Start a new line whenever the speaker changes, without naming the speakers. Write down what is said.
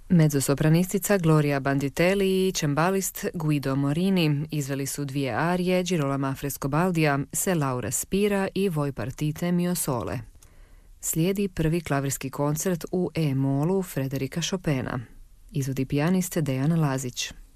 Mezzosopranistica Gloria Banditelli i čembalist Guido Morini izveli su 2 arije Girolama Frescobaldija, Se Laura Spira i Voi partite mio sole. Slijedi prvi klavirski koncert u E-molu Frederika Chopina. Izvodi pijanist Dejan Lazić.